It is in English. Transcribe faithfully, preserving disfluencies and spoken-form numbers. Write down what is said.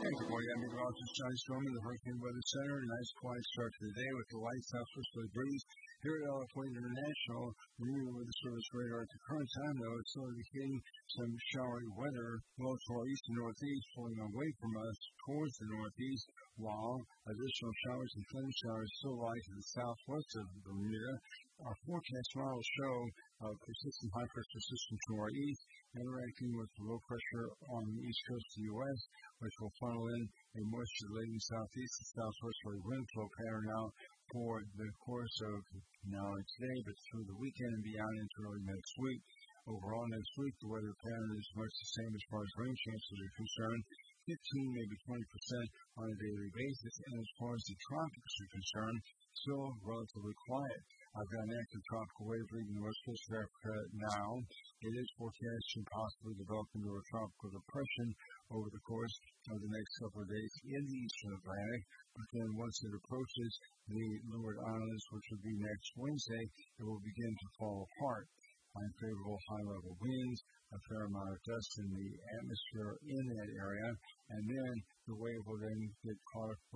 Good morning. I'm meteorologist John Storm in the Hurricane Weather Center. A nice quiet start to the day with the light southwesterly breeze. Here at L F Point International, Marine Weather Service radar at the current time, though, it's still indicating some showery weather blow to our east and northeast, pulling away from us towards the northeast, while additional showers and thunder showers still lie to the southwest of Bermuda. Our forecast models show a persistent high pressure system to our east, interacting with the low pressure on the east coast of the U S, which will funnel in a moisture-laden southeast and southwesterly wind flow pattern out for the course of not only today, but through the weekend and beyond into early next week. Overall, next week, the weather pattern is much the same as far as rain chances are concerned, fifteen, maybe twenty percent on a daily basis, and as far as the tropics are concerned, still relatively quiet. I've got an active tropical wave leading the west coast of Africa now. It is forecast to possibly develop into a tropical depression over the course of the next couple of days in the eastern Atlantic, but then once it approaches the Leeward Islands, which will be next Wednesday, it will begin to fall apart. Unfavorable high-level winds, a fair amount of dust in the atmosphere in that area, and then the wave will then get caught up